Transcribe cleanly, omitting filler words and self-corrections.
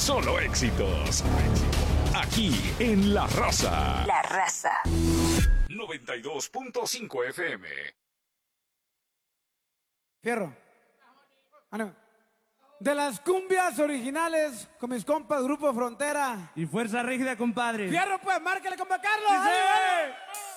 Solo éxitos. Aquí en La Raza. La Raza. 92.5 FM. Fierro. No. De las cumbias originales con mis compas Grupo Frontera. Y Fuerza Rígida, compadre. Fierro, pues, márcale, compa Carlos. ¡Sí!